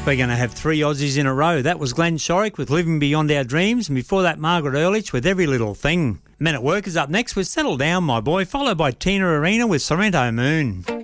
We're going to have 3 Aussies in a row. That was Glenn Shorrock with Living Beyond Our Dreams, and before that, Margaret Ehrlich with Every Little Thing. Men at Work is up next with Settle Down, My Boy, followed by Tina Arena with Sorrento Moon.